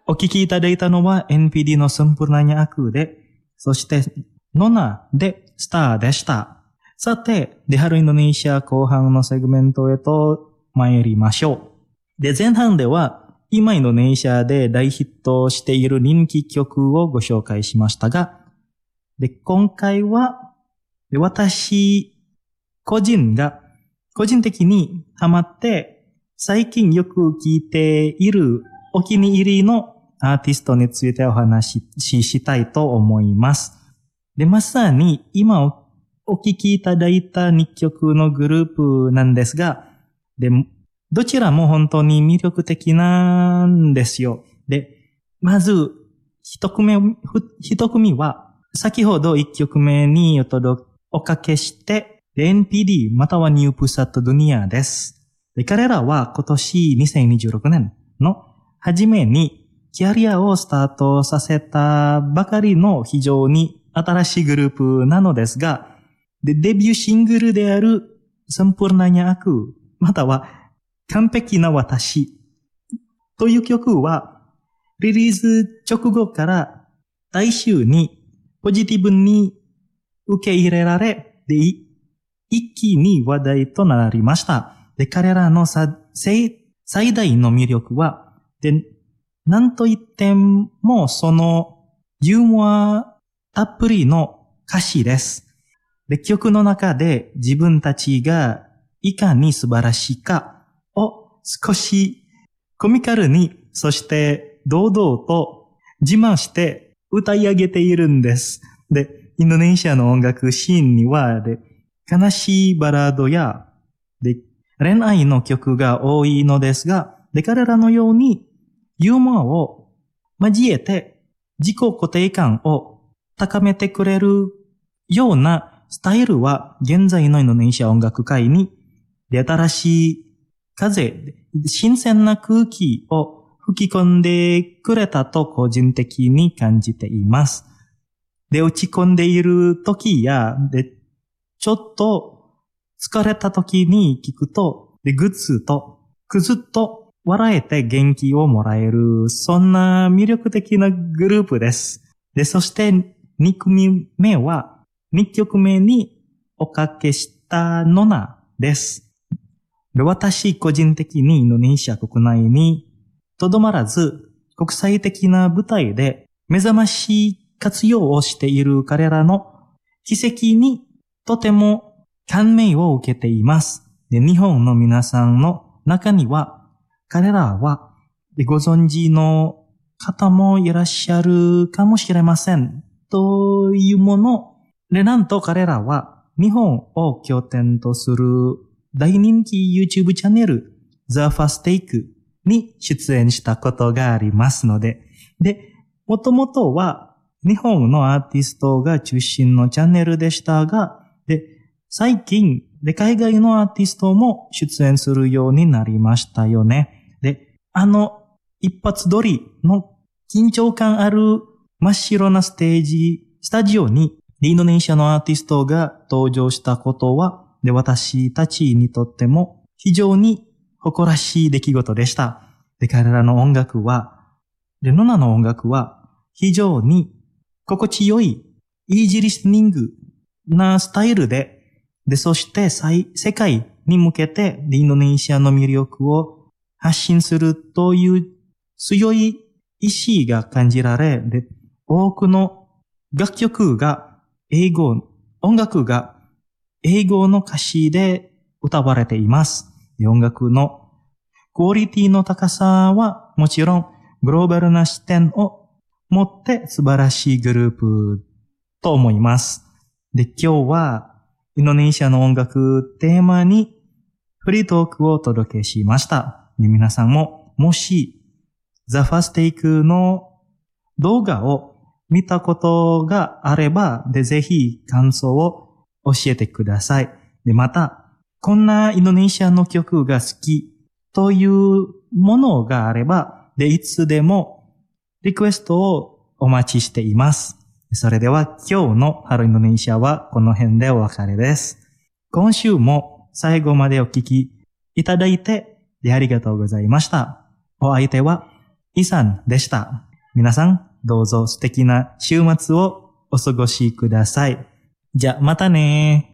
お聞きいただいたのは NPD のSempurnanya Akuで、そしてノナでスターでした。さて、で、春インドネシア後半のセグメントへと参りましょう。で、前半では今インドネシアで大ヒットしている人気曲をご紹介しましたが、で、今回は私個人的にハマって最近よく聴いているお気に入りのアーティストについてお話ししたいと思います。で、まさに今お聴きいただいた2曲のグループなんですが、で、どちらも本当に魅力的なんですよ。で、まず一組は先ほど1曲目におかけして、NPD またはニュープサットドゥニアです。で、彼らは今年2026年の初めにキャリアをスタートさせたばかりの非常に新しいグループなのですが、で、デビューシングルであるSempurnanya Aku、または完璧な私という曲はリリース直後から大衆にポジティブに受け入れられ、で、一気に話題となりました。で、彼らの最大の魅力は、で、なんといってもそのユーモアたっぷりの歌詞です。で、曲の中で自分たちがいかに素晴らしいかを少しコミカルに、そして堂々と自慢して歌い上げているんです。で、インドネシアの音楽シーンには、で、悲しいバラードや、で、恋愛の曲が多いのですが、で、彼らのようにユーモアを交えて自己肯定感を高めてくれるようなスタイルは現在のインドネシア音楽界に新しい風、新鮮な空気を吹き込んでくれたと個人的に感じています。で、落ち込んでいる時や、で、ちょっと疲れた時に聞くと、で、ぐずっと笑えて元気をもらえる、そんな魅力的なグループです。で、そして2組目は、2曲目におかけしたノナです。で、私個人的にインドネシア国内にとどまらず、国際的な舞台で目覚ましい活用をしている彼らの奇跡にとても感銘を受けています。で、日本の皆さんの中には、彼らはご存知の方もいらっしゃるかもしれません。というもので、なんと彼らは日本を拠点とする大人気 YouTube チャンネル The First Take に出演したことがありますので、で、もともとは日本のアーティストが中心のチャンネルでしたが、で、最近で海外のアーティストも出演するようになりましたよね。で、一発撮りの緊張感ある真っ白なスタジオにインドネシアのアーティストが登場したことは、で、私たちにとっても非常に誇らしい出来事でした。で、彼らの音楽は、で、ノナの音楽は非常に心地よい、イージーリスニングなスタイルで、で、そして世界に向けてインドネシアの魅力を発信するという強い意志が感じられ、で、多くの音楽が英語の歌詞で歌われています。で、音楽のクオリティの高さはもちろんグローバルな視点を持って素晴らしいグループと思います。で、今日はインドネシアの音楽テーマにフリートークをお届けしました。で、皆さんももし The First Take の動画を見たことがあれば、で、ぜひ感想を教えてください。で、また、こんなインドネシアの曲が好きというものがあれば、で、いつでもリクエストをお待ちしています。それでは今日のハローインドネシアはこの辺でお別れです。今週も最後までお聞きいただいてありがとうございました。お相手はイさんでした。皆さん、どうぞ素敵な週末をお過ごしください。じゃ、またね